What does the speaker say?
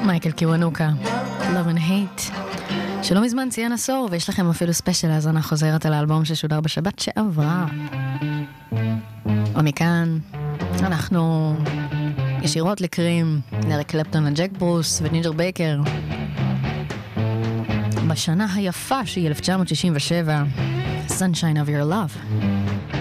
מייקל קיוונוקה, Love and Hate, שלא מזמן ציין עשור, ויש לכם אפילו ספיישל האזנה חוזרת על האלבום ששודר בשבת שעברה. ומכאן אנחנו ישירות לקרים, לאריק קלפטון, לג'ק ברוס וג'ינג'ר בייקר. בשנה היפה שהיא 1967, Sunshine of Your Love.